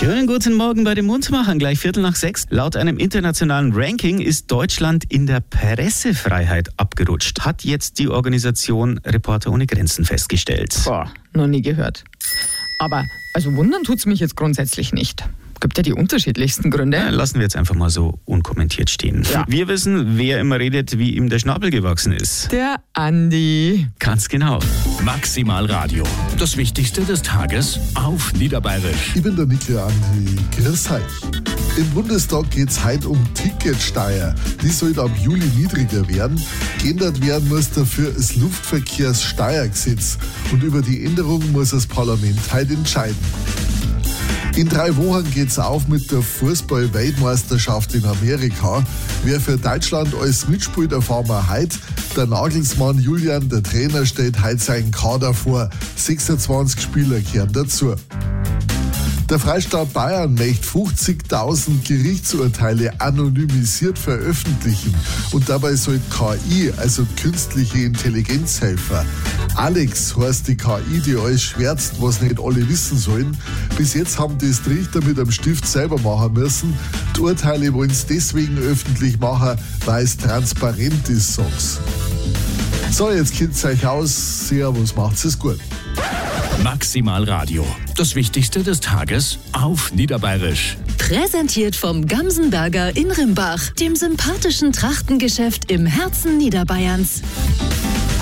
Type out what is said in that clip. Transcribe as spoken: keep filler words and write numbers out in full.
Schönen guten Morgen bei den Mundmachern, gleich Viertel nach sechs. Laut einem internationalen Ranking ist Deutschland in der Pressefreiheit abgerutscht, hat jetzt die Organisation Reporter ohne Grenzen festgestellt. Boah, noch nie gehört. Aber also wundern tut's mich jetzt grundsätzlich nicht. Gibt ja die unterschiedlichsten Gründe. Ja, lassen wir jetzt einfach mal so unkommentiert stehen. Ja. Wir wissen, wer immer redet, wie ihm der Schnabel gewachsen ist. Der Andi. Ganz genau. Maximal Radio. Das Wichtigste des Tages auf Niederbayerisch. Ich bin der Mikl Andi. Grüß euch. Im Bundestag geht es heute um Ticketsteuer. Die soll ab Juli niedriger werden. Geändert werden muss dafür das Luftverkehrssteuergesetz. Und über die Änderung muss das Parlament heute entscheiden. In drei Wochen geht's auf mit der Fußball-Weltmeisterschaft in Amerika. Wer für Deutschland alles mitspielt, erfahren wir heute. Der Nagelsmann Julian, der Trainer, stellt heute seinen Kader vor. sechsundzwanzig Spieler gehören dazu. Der Freistaat Bayern möchte fünfzigtausend Gerichtsurteile anonymisiert veröffentlichen. Und dabei soll K I, also künstliche Intelligenz, helfen. Alex heißt die K I, die alles schwärzt, was nicht alle wissen sollen. Bis jetzt haben das die Richter mit einem Stift selber machen müssen. Die Urteile wollen es deswegen öffentlich machen, weil es transparent ist, sag's. So, jetzt kennt's euch aus. Servus, macht's es gut. Maximal Radio. Das Wichtigste des Tages auf Niederbayerisch. Präsentiert vom Gamsenberger in Rimbach, dem sympathischen Trachtengeschäft im Herzen Niederbayerns.